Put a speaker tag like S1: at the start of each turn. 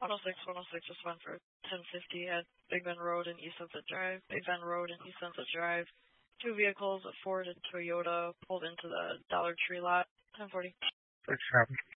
S1: 106 just went for 1050 at Big Bend Road and East Sunset Drive. Big Bend Road and East Sunset Drive. Two vehicles, a Ford and Toyota, pulled into the Dollar Tree lot. 1040.
S2: 6 happens.